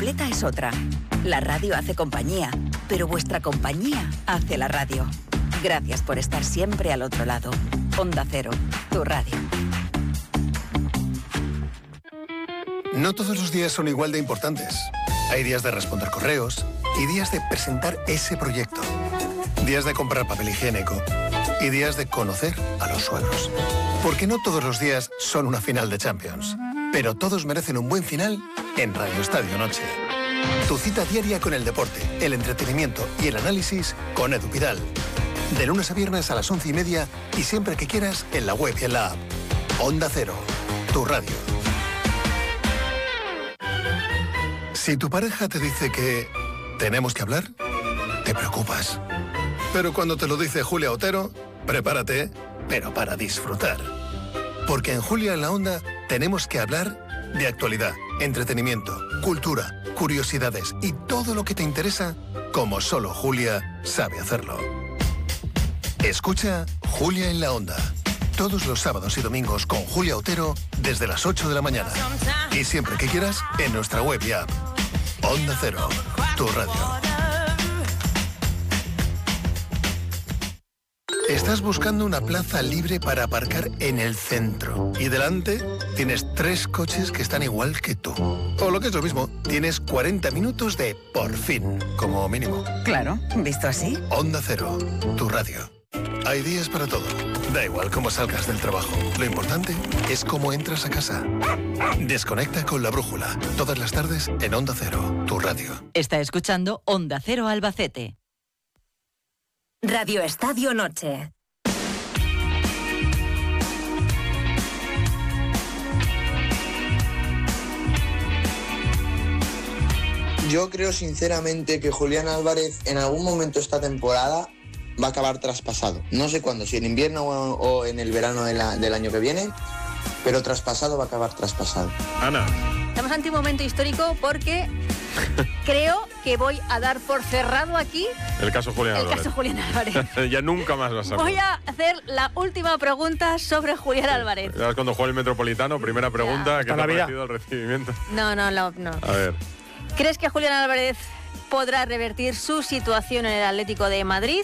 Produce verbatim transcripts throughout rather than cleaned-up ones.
bicicleta es otra. La radio hace compañía, pero vuestra compañía hace la radio. Gracias por estar siempre al otro lado. Onda Cero, tu radio. No todos los días son igual de importantes. Hay días de responder correos y días de presentar ese proyecto. Días de comprar papel higiénico y días de conocer a los suegros. Porque no todos los días son una final de Champions, pero todos merecen un buen final en Radio Estadio Noche. Tu cita diaria con el deporte, el entretenimiento y el análisis con Edu Pidal. De lunes a viernes a las once y media y siempre que quieras en la web y en la app. Onda Cero, tu radio. Si tu pareja te dice que tenemos que hablar, te preocupas. Pero cuando te lo dice Julia Otero, prepárate, pero para disfrutar. Porque en Julia en la Onda tenemos que hablar de actualidad, entretenimiento, cultura, curiosidades y todo lo que te interesa, como solo Julia sabe hacerlo. Escucha Julia en la Onda. Todos los sábados y domingos con Julia Otero desde las ocho de la mañana. Y siempre que quieras en nuestra web y app. Onda Cero, tu radio. Estás buscando una plaza libre para aparcar en el centro. Y delante tienes tres coches que están igual que tú. O lo que es lo mismo, tienes cuarenta minutos de por fin, como mínimo. Claro, ¿visto así? Onda Cero, tu radio. Hay días para todo. Da igual cómo salgas del trabajo. Lo importante es cómo entras a casa. Desconecta con la brújula. Todas las tardes en Onda Cero, tu radio. Está escuchando Onda Cero Albacete. Radio Estadio Noche. Yo creo sinceramente que Julián Álvarez en algún momento esta temporada va a acabar traspasado. No sé cuándo, si en invierno o, o en el verano de la, del año que viene, pero traspasado va a acabar traspasado. Ana. Estamos ante un momento histórico porque creo que voy a dar por cerrado aquí el caso Julián el Álvarez. caso Julián Álvarez. Ya nunca más vas a Voy a hacer la última pregunta sobre Julián Álvarez. Ya cuando juega el Metropolitano, primera pregunta, ¿qué te ha vida. parecido el recibimiento? No, no, no, no. A ver. ¿Crees que Julián Álvarez podrá revertir su situación en el Atlético de Madrid?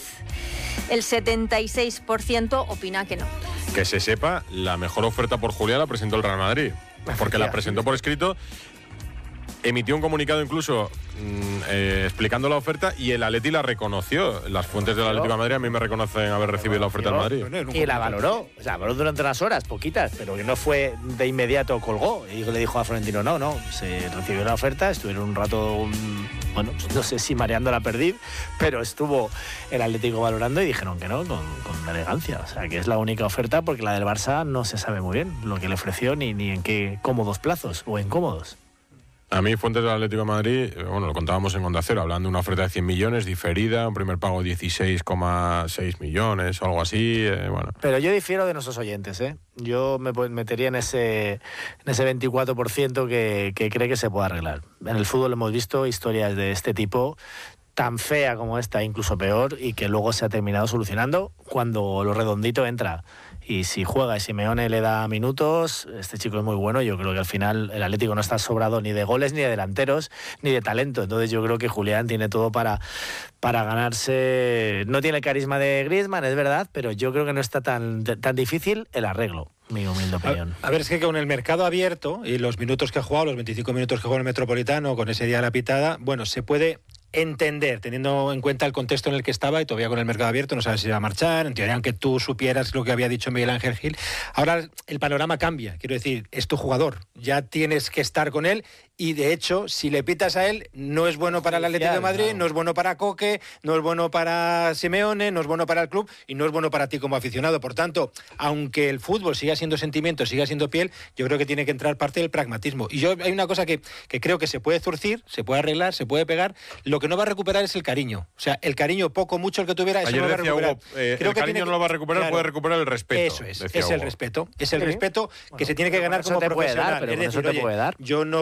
El setenta y seis por ciento opina que no. Que se sepa, la mejor oferta por Julián la presentó el Real Madrid. Porque la presentó por escrito, emitió un comunicado incluso mmm, eh, explicando la oferta y el Atleti la reconoció. Las fuentes del Atlético de Madrid a mí me reconocen haber recibido la oferta del Madrid. Y la valoró, o sea, valoró durante unas horas, poquitas, pero que no fue de inmediato colgó. Y le dijo a Florentino, no, no, se recibió la oferta, estuvieron un rato, un, bueno, no sé si mareando la perdiz, pero estuvo el Atlético valorando y dijeron que no, con, con elegancia. O sea, que es la única oferta porque la del Barça no se sabe muy bien lo que le ofreció ni, ni en qué cómodos plazos o incómodos. A mí, fuentes del Atlético de Madrid, bueno, lo contábamos en Onda Cero, hablando de una oferta de cien millones, diferida, un primer pago de dieciséis coma seis millones o algo así, eh, bueno. Pero yo difiero de nuestros oyentes, ¿eh? Yo me metería en ese, en ese veinticuatro por ciento que, que cree que se puede arreglar. En el fútbol hemos visto historias de este tipo, tan fea como esta, incluso peor, y que luego se ha terminado solucionando cuando lo redondito entra. Y si juega y Simeone le da minutos, este chico es muy bueno. Yo creo que al final el Atlético no está sobrado ni de goles, ni de delanteros, ni de talento. Entonces yo creo que Julián tiene todo para, para ganarse. No tiene el carisma de Griezmann, es verdad, pero yo creo que no está tan, tan difícil el arreglo, mi humilde opinión. A, a ver, es que con el mercado abierto y los minutos que ha jugado, los veinticinco minutos que jugó en el Metropolitano, con ese día de la pitada, bueno, se puede entender, teniendo en cuenta el contexto en el que estaba y todavía con el mercado abierto, no sabes si va a marchar, en teoría, aunque tú supieras lo que había dicho Miguel Ángel Gil. Ahora el panorama cambia, quiero decir, es tu jugador, ya tienes que estar con él y de hecho, si le pitas a él, no es bueno para el Atlético de Madrid, no. no es bueno para Coque, no es bueno para Simeone, no es bueno para el club y no es bueno para ti como aficionado. Por tanto, aunque el fútbol siga siendo sentimiento, siga siendo piel, yo creo que tiene que entrar parte del pragmatismo. Y yo hay una cosa que, que creo que se puede zurcir, se puede arreglar, se puede pegar. Lo que no va a recuperar es el cariño. O sea, el cariño, poco, mucho el que tuviera, eso Ayer no lo va a recuperar. Hugo, eh, creo el que cariño tiene no lo va a recuperar, claro, puede recuperar el respeto. Eso es, es el Hugo. respeto. Es el sí. respeto bueno, que se tiene que ganar como te puede profesional. dar, pero es con decir, eso te oye, puede dar. yo no voy a besar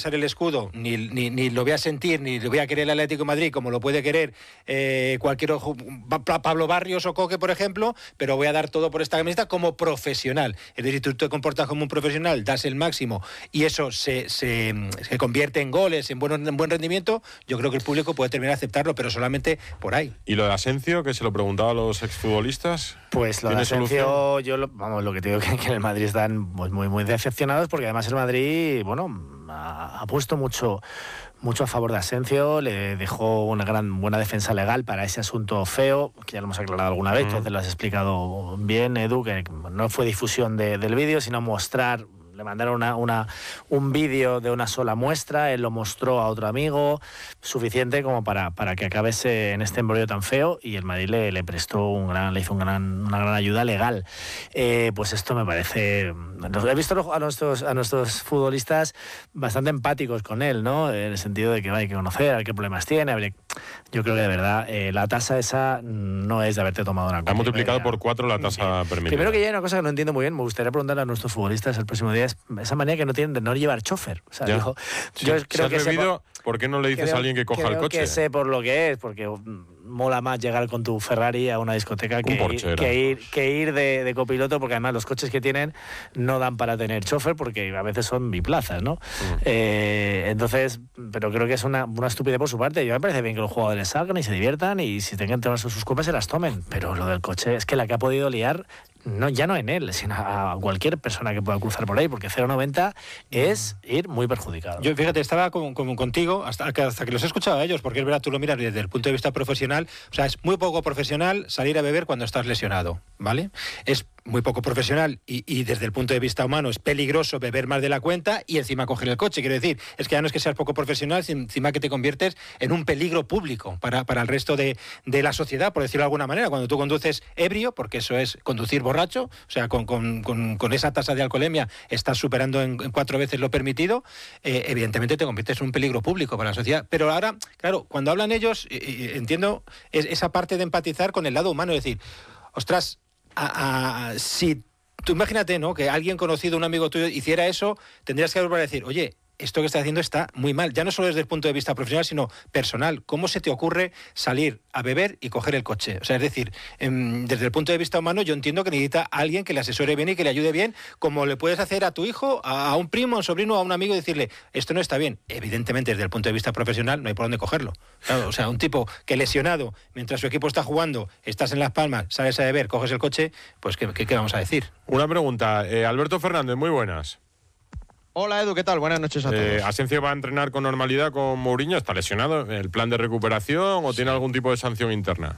ser el escudo, ni, ni, ni lo voy a sentir, ni lo voy a querer el Atlético de Madrid, como lo puede querer eh, cualquier Pablo Barrios o Coque, por ejemplo, pero voy a dar todo por esta camiseta como profesional. Es decir, tú te comportas como un profesional, das el máximo y eso se, se, se convierte en goles, en buen, en buen rendimiento, yo creo que el público puede terminar a aceptarlo, pero solamente por ahí. ¿Y lo de Asencio, que se lo preguntaba a los exfutbolistas? Pues lo de Asencio, yo lo, vamos, lo que te digo que, que en el Madrid están pues, muy, muy decepcionados, porque además el Madrid, bueno, ha, ha puesto mucho, mucho a favor de Asencio, le dejó una gran buena defensa legal para ese asunto feo, que ya lo hemos aclarado alguna vez, mm. entonces lo has explicado bien, Edu, que no fue difusión de, del vídeo, sino mostrar. Le mandaron una, una, un vídeo de una sola muestra, él lo mostró a otro amigo, suficiente como para, para que acabese en este embrollo tan feo, y el Madrid le, le prestó un gran, le hizo un gran, una gran ayuda legal. Eh, pues esto me parece... He visto a nuestros, a nuestros futbolistas bastante empáticos con él, ¿no? En el sentido de que hay que conocer, a ver qué problemas tiene. A ver, yo creo que de verdad eh, la tasa esa no es de haberte tomado una copa. Ha multiplicado por cuatro la tasa sí. permitida. Primero que ya hay una cosa que no entiendo muy bien, me gustaría preguntarle a nuestros futbolistas el próximo día, esa manera que no tienen de no llevar chofer. O sea, ya. dijo, sí. yo si creo has que bebido, por, ¿por qué no le dices creo, a alguien que coja creo el coche? Que sé por lo que es, porque mola más llegar con tu Ferrari a una discoteca que ir, que ir, que ir de, de copiloto, porque además los coches que tienen no dan para tener chofer, porque a veces son biplazas, ¿no? Mm. Eh, entonces, pero creo que es una, una estupidez por su parte. Yo me parece bien que los jugadores salgan y se diviertan, y si tengan que tomarse sus copas se las tomen, pero lo del coche es que la que ha podido liar, no, ya no en él, sino a cualquier persona que pueda cruzar por ahí, porque cero noventa es ir muy perjudicado. Yo, fíjate, estaba como, como contigo hasta, hasta que los he escuchado a ellos, porque es verdad, tú lo miras desde el punto de vista profesional, o sea, es muy poco profesional salir a beber cuando estás lesionado, ¿vale? Es muy poco profesional y, y desde el punto de vista humano es peligroso beber más de la cuenta y encima coger el coche. Quiero decir, es que ya no es que seas poco profesional, sino encima que te conviertes en un peligro público para, para el resto de, de la sociedad, por decirlo de alguna manera. Cuando tú conduces ebrio, porque eso es conducir borracho, o sea, con, con, con, con esa tasa de alcoholemia estás superando en, en cuatro veces lo permitido, eh, evidentemente te conviertes en un peligro público para la sociedad. Pero ahora, claro, cuando hablan ellos, eh, entiendo es esa parte de empatizar con el lado humano, es decir, ostras, A, a, si tú imagínate, ¿no?, que alguien conocido, un amigo tuyo, hiciera eso, tendrías que volver a decir, oye, esto que está haciendo está muy mal, ya no solo desde el punto de vista profesional, sino personal. ¿Cómo se te ocurre salir a beber y coger el coche? O sea, es decir, em, desde el punto de vista humano, yo entiendo que necesita a alguien que le asesore bien y que le ayude bien, como le puedes hacer a tu hijo, a, a un primo, a un sobrino, a un amigo, y decirle, esto no está bien. Evidentemente, desde el punto de vista profesional, no hay por dónde cogerlo. Claro, o sea, un tipo que lesionado, mientras su equipo está jugando, estás en Las Palmas, sales a beber, coges el coche, pues ¿qué, qué, qué vamos a decir? Una pregunta, eh, Alberto Fernández, muy buenas. Hola Edu, ¿qué tal? Buenas noches a todos. Eh, ¿Asencio va a entrenar con normalidad con Mourinho? ¿Está lesionado? ¿El plan de recuperación o sí. tiene algún tipo de sanción interna?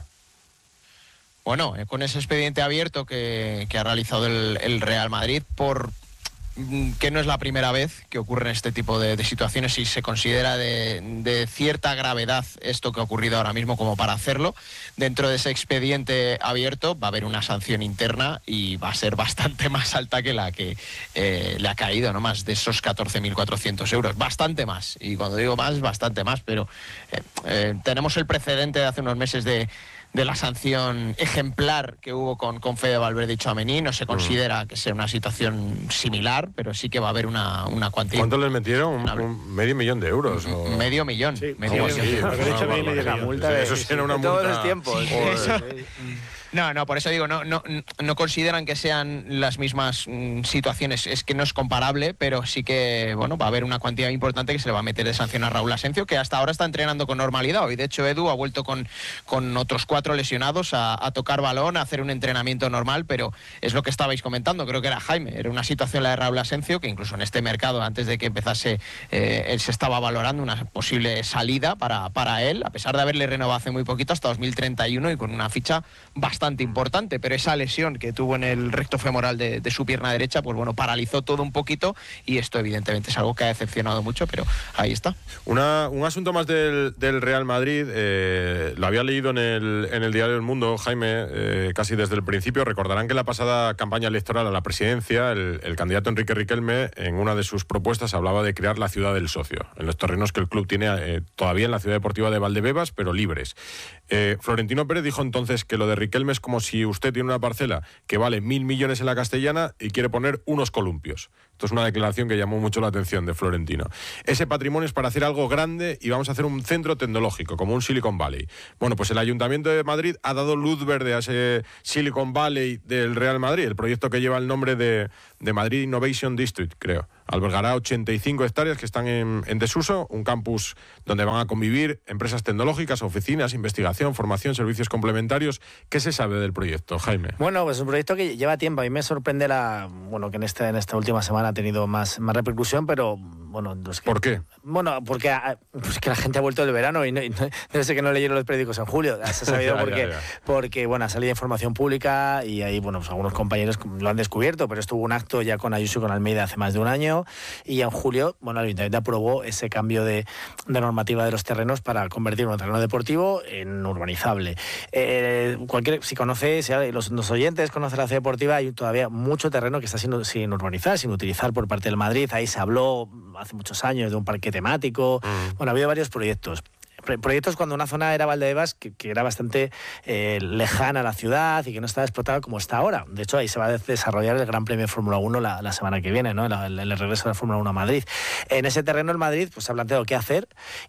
Bueno, eh, con ese expediente abierto que, que ha realizado el, el Real Madrid, por que no es la primera vez que ocurren este tipo de, de situaciones y se considera de, de cierta gravedad esto que ha ocurrido ahora mismo como para hacerlo. Dentro de ese expediente abierto va a haber una sanción interna y va a ser bastante más alta que la que eh, le ha caído, ¿no? Más de esos catorce mil cuatrocientos euros, bastante más. Y cuando digo más, bastante más, pero eh, eh, tenemos el precedente de hace unos meses de de la sanción ejemplar que hubo con, con Fede Valverde y Tchouaméni. No se considera que sea una situación similar, pero sí que va a haber una, una cuantía. ¿Cuánto les metieron? Un, un medio millón de euros. ¿O? Medio millón. Sí, medio sí, millón. Sí, no, dicho no, medio no, multa de, eso sí era una multa. Todos los tiempos. Sí, eso. No, no, por eso digo, no, no, no consideran que sean las mismas mm, situaciones, es que no es comparable, pero sí que, bueno, va a haber una cantidad importante que se le va a meter de sanción a Raúl Asencio, que hasta ahora está entrenando con normalidad. Hoy, de hecho, Edu ha vuelto con, con otros cuatro lesionados a, a tocar balón, a hacer un entrenamiento normal, pero es lo que estabais comentando, creo que era Jaime, era una situación la de Raúl Asencio, que incluso en este mercado, antes de que empezase, eh, él se estaba valorando una posible salida para, para él, a pesar de haberle renovado hace muy poquito, hasta dos mil treinta y uno, y con una ficha bastante bastante importante, pero esa lesión que tuvo en el recto femoral de, de su pierna derecha, pues bueno, paralizó todo un poquito, y esto evidentemente es algo que ha decepcionado mucho, pero ahí está. Una, un asunto más del, del Real Madrid, eh, lo había leído en el, en el diario El Mundo, Jaime, eh, casi desde el principio. Recordarán que en la pasada campaña electoral a la presidencia, el, el candidato Enrique Riquelme, en una de sus propuestas, hablaba de crear la ciudad del socio, en los terrenos que el club tiene eh, todavía en la ciudad deportiva de Valdebebas, pero libres. Eh, Florentino Pérez dijo entonces que lo de Riquelme es como si usted tiene una parcela que vale mil millones en la Castellana y quiere poner unos columpios. Esto es una declaración que llamó mucho la atención de Florentino. Ese patrimonio es para hacer algo grande y vamos a hacer un centro tecnológico, como un Silicon Valley. Bueno, pues el Ayuntamiento de Madrid ha dado luz verde a ese Silicon Valley del Real Madrid, el proyecto que lleva el nombre de, de Madrid Innovation District, creo. Albergará ochenta y cinco hectáreas que están en, en desuso, un campus donde van a convivir empresas tecnológicas, oficinas, investigación, formación, servicios complementarios. ¿Qué se sabe del proyecto, Jaime? Bueno, pues es un proyecto que lleva tiempo. A mí me sorprende la, bueno, que en esta, en esta última semana ha tenido más, más repercusión, pero bueno... Es que, ¿por qué? Bueno, porque a, pues que la gente ha vuelto del verano y, no, y no, debe ser que no leyeron los periódicos en julio. Se ha sabido ya, porque, ya, ya. porque, bueno, ha salido información pública y ahí, bueno, pues algunos compañeros lo han descubierto, pero esto hubo un acto ya con Ayuso y con Almeida hace más de un año y en julio, bueno, el Ayuntamiento aprobó ese cambio de, de normativa de los terrenos para convertir un terreno deportivo en urbanizable. Eh, cualquier, si conoce, si los, los oyentes conocen la ciudad deportiva, hay todavía mucho terreno que está sin, sin urbanizar, sin utilizar por parte del Madrid. Ahí se habló hace muchos años de un parque temático. Mm. Bueno, ha habido varios proyectos. Proyectos cuando una zona era Valdebebas que, que era bastante eh, lejana a la ciudad y que no estaba explotada como está ahora. De hecho, ahí se va a desarrollar el Gran Premio de Fórmula uno la, la semana que viene, ¿no? el, el regreso de la Fórmula uno a Madrid. En ese terreno el Madrid pues, se ha planteado qué hacer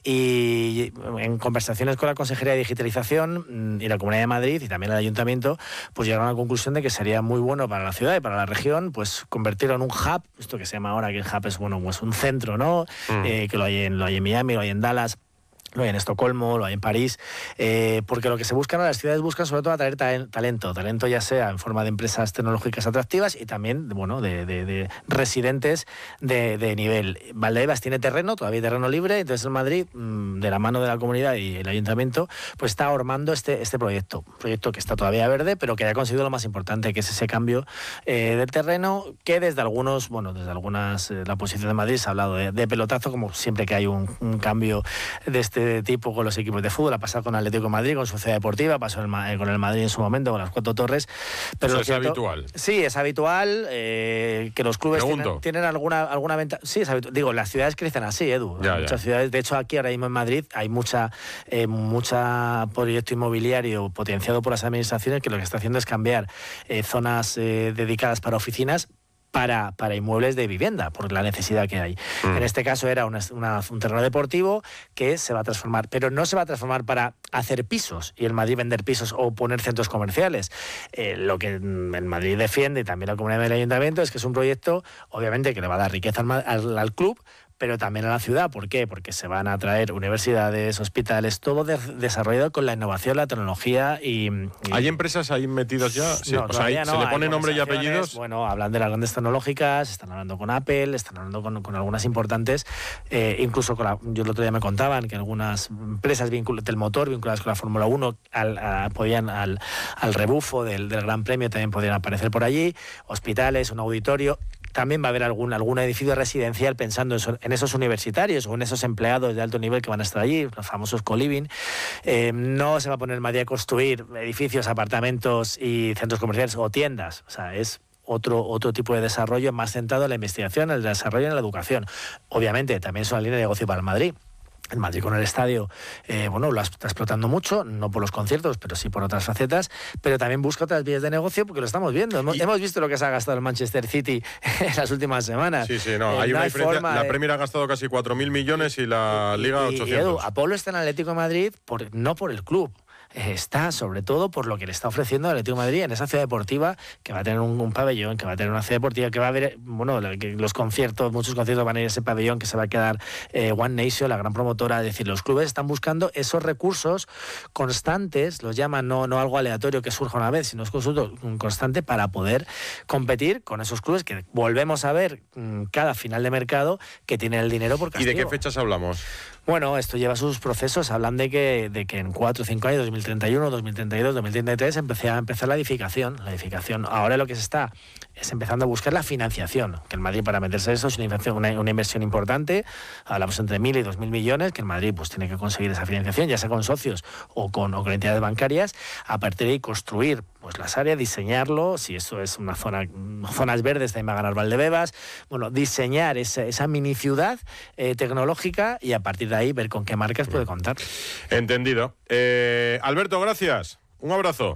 y en conversaciones con la Consejería de Digitalización y la Comunidad de Madrid y también el Ayuntamiento, pues llegaron a la conclusión de que sería muy bueno para la ciudad y para la región pues convertirlo en un hub, esto que se llama ahora, que el hub es bueno, pues un centro, ¿no? Mm. Eh, que lo hay, en, lo hay en Miami, lo hay en Dallas, lo hay en Estocolmo, lo hay en París, eh, porque lo que se busca, ¿no? Las ciudades buscan sobre todo atraer ta talento, talento ya sea en forma de empresas tecnológicas atractivas y también, bueno, de, de, de residentes de, de nivel. Valdebebas tiene terreno, todavía hay terreno libre, entonces en Madrid, de la mano de la comunidad y el ayuntamiento, pues está armando este, este proyecto, un proyecto que está todavía verde, pero que ya ha conseguido lo más importante, que es ese cambio eh, del terreno, que desde algunos, bueno, desde algunas, eh, la oposición de Madrid se ha hablado de, de pelotazo, como siempre que hay un, un cambio de este de tipo con los equipos de fútbol, ha pasado con Atlético de Madrid, con Sociedad Deportiva, pasó el, eh, con el Madrid en su momento, con las Cuatro Torres. Pero Eso es cierto, habitual. Sí, es habitual eh, que los clubes tienen, tienen alguna, alguna ventaja. Sí, es habitual. Digo, las ciudades crecen así, Edu. Ya, muchas ya. ciudades, de hecho, aquí ahora mismo en Madrid hay mucha, eh, mucha proyecto inmobiliario potenciado por las administraciones que lo que está haciendo es cambiar eh, zonas eh, dedicadas para oficinas Para, para inmuebles de vivienda, por la necesidad que hay. Mm. En este caso era una, una, un terreno deportivo que se va a transformar, pero no se va a transformar para hacer pisos y el Madrid vender pisos o poner centros comerciales. Eh, lo que el Madrid defiende y también la comunidad del ayuntamiento es que es un proyecto, obviamente, que le va a dar riqueza al, al, al club, pero también a la ciudad. ¿Por qué? Porque se van a traer universidades, hospitales, todo de, desarrollado con la innovación, la tecnología y... y... ¿Hay empresas ahí metidas ya? Sí. No, o sea, ahí, no, ¿se le pone nombre y apellidos? Bueno, hablan de las grandes tecnológicas, están hablando con Apple, están hablando con, con algunas importantes, eh, incluso con la, yo el otro día me contaban que algunas empresas del motor vinculadas con la Fórmula uno al, a, podían al, al rebufo del, del Gran Premio también podrían aparecer por allí, hospitales, un auditorio. También va a haber algún, algún edificio residencial pensando en, en esos universitarios o en esos empleados de alto nivel que van a estar allí, los famosos co-living. Eh, no se va a poner en Madrid a construir edificios, apartamentos y centros comerciales o tiendas. O sea, es otro, otro tipo de desarrollo más centrado en la investigación, en el desarrollo y en la educación. Obviamente, también es una línea de negocio para el Madrid. El Madrid con el estadio, eh, bueno, lo está explotando mucho, no por los conciertos, pero sí por otras facetas, pero también busca otras vías de negocio porque lo estamos viendo. Hemos, hemos visto lo que se ha gastado el Manchester City en las últimas semanas. Sí, sí, no, eh, hay no una hay diferencia. forma, la eh, Premier ha gastado casi cuatro mil millones y la y, Liga y, ochocientos. Y Edu, Apolo está en Atlético de Madrid por, no por el club. Está sobre todo por lo que le está ofreciendo el Atlético de Madrid en esa ciudad deportiva que va a tener un, un pabellón, que va a tener una ciudad deportiva, que va a haber, bueno, que los conciertos, muchos conciertos van a ir a ese pabellón, que se va a quedar eh, One Nation, la gran promotora. Es decir, los clubes están buscando esos recursos constantes, los llaman no, no algo aleatorio que surja una vez, sino es un constante para poder competir con esos clubes que volvemos a ver mmm, cada final de mercado que tienen el dinero por castigo. ¿Y de qué fechas hablamos? Bueno, esto lleva sus procesos. Hablan de que, de que en cuatro o cinco años, dos mil treinta y uno, dos mil treinta y dos, dos mil treinta y tres, empecé a empezar la edificación. La edificación. Ahora lo que se está es empezando a buscar la financiación. Que el Madrid, para meterse en eso, es una, una, una inversión importante. Hablamos entre mil y dos mil millones, que el Madrid pues tiene que conseguir esa financiación, ya sea con socios o con, o con entidades bancarias. A partir de ahí construir pues las áreas, diseñarlo, si eso es una zona, zonas verdes, también va a ganar Valdebebas. Bueno, diseñar esa, esa mini ciudad eh, tecnológica y a partir de ahí ver con qué marcas puede contar. Entendido. Eh, Alberto, gracias. Un abrazo.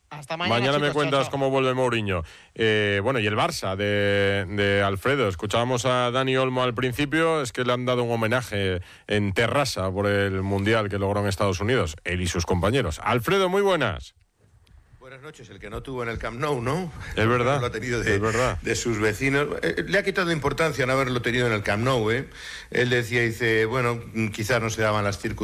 Hasta mañana. Mañana me chicos, cuentas chao, chao. cómo vuelve Mourinho. Eh, bueno, y el Barça de, de Alfredo. Escuchábamos a Dani Olmo al principio. Es que le han dado un homenaje en Terrassa por el Mundial que logró en Estados Unidos. Él y sus compañeros. Alfredo, muy buenas. Buenas noches, el que no tuvo en el Camp Nou, ¿no? Es verdad, Lo ha tenido de, es verdad. de sus vecinos. Eh, le ha quitado importancia no haberlo tenido en el Camp Nou, ¿eh? Él decía, dice, bueno, quizás no se daban las circunstancias.